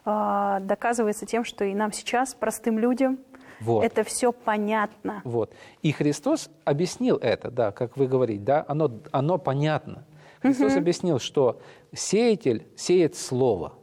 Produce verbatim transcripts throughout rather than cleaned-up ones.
э, доказывается тем, что и нам сейчас, простым людям, вот. Это все понятно. Вот. И Христос объяснил это, да, как вы говорите, да, оно, оно понятно. Христос угу. объяснил, что сеятель сеет Слово.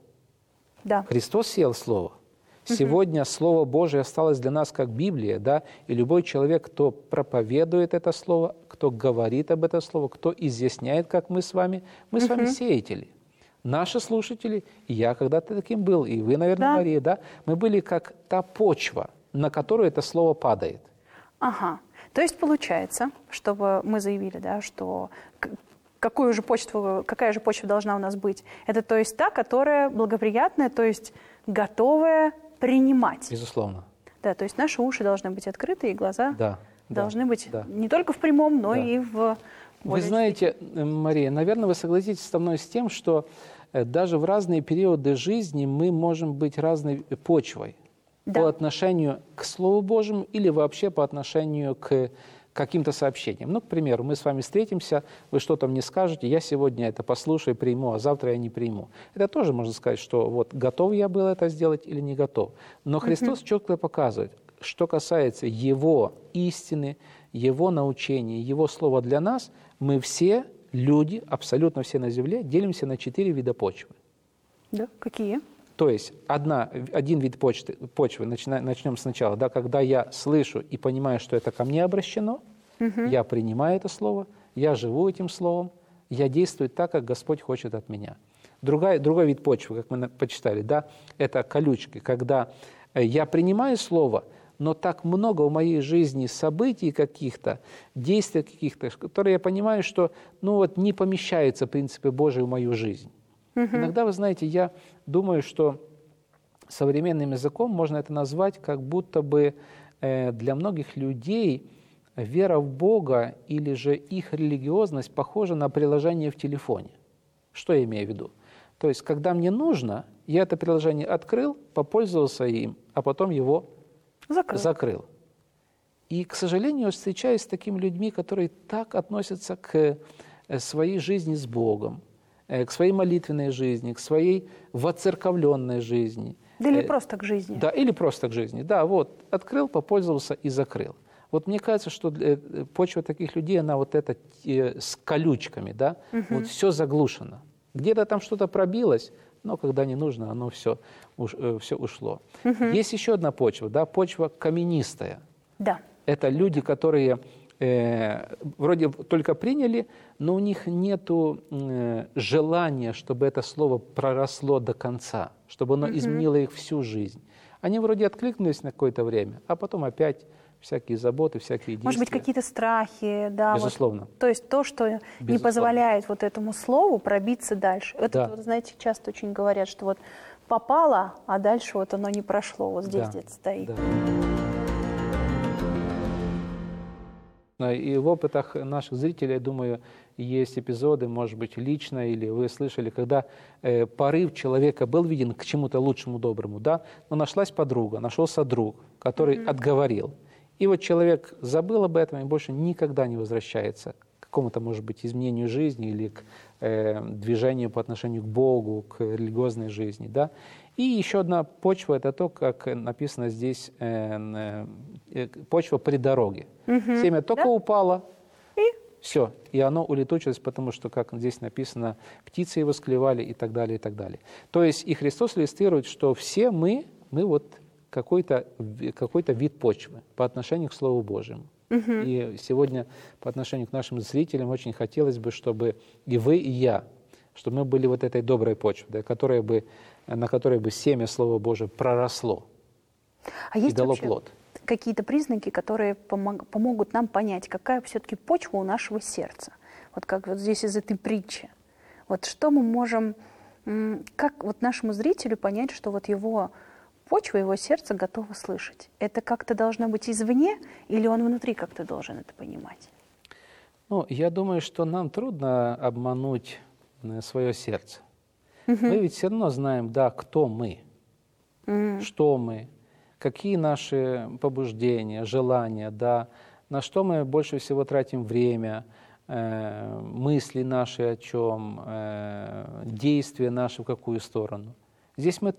Да. Христос сеял Слово. Сегодня Слово Божие осталось для нас как Библия, да, и любой человек, кто проповедует это Слово, кто говорит об этом Слове, кто изъясняет, как мы с вами, мы с вами сеятели. Наши слушатели, и я когда-то таким был, и вы, наверное, да. Мария, да, мы были как та почва, на которую это Слово падает. Ага. То есть получается, чтобы мы заявили, да, что какую же почву, какая же почва должна у нас быть? Это то есть та, которая благоприятная, то есть готовая принимать. Безусловно. Да, то есть наши уши должны быть открыты, и глаза да, должны да, быть да. не только в прямом, но да. и в... Вы знаете, Мария, наверное, вы согласитесь со мной с тем, что даже в разные периоды жизни мы можем быть разной почвой да. по отношению к Слову Божьему или вообще по отношению к каким-то сообщениям. Ну, к примеру, мы с вами встретимся, вы что-то мне скажете, я сегодня это послушаю, приму, а завтра я не приму. Это тоже можно сказать, что вот готов я был это сделать или не готов. Но Христос [S2] Uh-huh. [S1] Четко показывает, что касается Его истины, Его научения, Его слова для нас, мы все люди, абсолютно все на земле, делимся на четыре вида почвы. Да, какие? То есть одна, один вид почты, почвы, начина, начнем сначала, да, когда я слышу и понимаю, что это ко мне обращено, угу. я принимаю это слово, я живу этим словом, я действую так, как Господь хочет от меня. Другая, другой вид почвы, как мы почитали, да, это колючки, когда я принимаю слово, но так много в моей жизни событий каких-то, действий каких-то, которые я понимаю, что ну, вот, не помещаются принципы Божии в мою жизнь. Угу. Иногда, вы знаете, я думаю, что современным языком можно это назвать, как будто бы э, для многих людей вера в Бога или же их религиозность похожа на приложение в телефоне. Что я имею в виду? То есть, когда мне нужно, я это приложение открыл, попользовался им, а потом его закрыл. закрыл. И, к сожалению, я встречаюсь с такими людьми, которые так относятся к своей жизни с Богом, к своей молитвенной жизни, к своей воцерковленной жизни. Да или просто к жизни. Да, или просто к жизни. Да, вот, открыл, попользовался и закрыл. Вот мне кажется, что почва таких людей, она вот эта с колючками, да, угу. вот все заглушено. Где-то там что-то пробилось, но когда не нужно, оно все, уш, все ушло. Угу. Есть еще одна почва, да, почва каменистая. Да. Это люди, которые э, вроде только приняли, но у них нет э, желания, чтобы это слово проросло до конца, чтобы оно угу. изменило их всю жизнь. Они вроде откликнулись на какое-то время, а потом опять всякие заботы, всякие действия. Может быть, какие-то страхи, да. Безусловно. Вот, то есть то, что Безусловно. Не позволяет вот этому слову пробиться дальше. Это, да. вот, знаете, часто очень говорят, что вот попало, а дальше вот оно не прошло, вот здесь да. где-то стоит. Да. И в опытах наших зрителей, я думаю, есть эпизоды, может быть, лично, или вы слышали, когда э, порыв человека был виден к чему-то лучшему, доброму, да, но нашлась подруга, нашелся друг, который mm-hmm. отговорил. И вот человек забыл об этом и больше никогда не возвращается к какому-то, может быть, изменению жизни или к э, движению по отношению к Богу, к религиозной жизни. Да? И еще одна почва – это то, как написано здесь, э, э, почва при дороге. Угу. Семя только да? упало, и все, и оно улетучилось, потому что, как здесь написано, птицы его склевали и так далее, и так далее. То есть и Христос иллюстрирует, что все мы, мы вот какой-то какой-то вид почвы по отношению к Слову Божьему. Угу. И сегодня по отношению к нашим зрителям очень хотелось бы, чтобы и вы, и я, чтобы мы были вот этой доброй почвой, да, которая бы, на которой бы семя Слова Божьего проросло а и есть дало вообще плод. Какие-то признаки, которые помог, помогут нам понять, какая все-таки почва у нашего сердца? Вот как вот здесь из этой притчи. Вот что мы можем, как вот нашему зрителю понять, что вот его почва, его сердце готово слышать? Это как-то должно быть извне, или он внутри как-то должен это понимать? Ну, я думаю, что нам трудно обмануть свое сердце. Угу. Мы ведь все равно знаем, да, кто мы, угу. что мы, какие наши побуждения, желания, да, на что мы больше всего тратим время, э, мысли наши о чем, э, действия наши в какую сторону. Здесь мы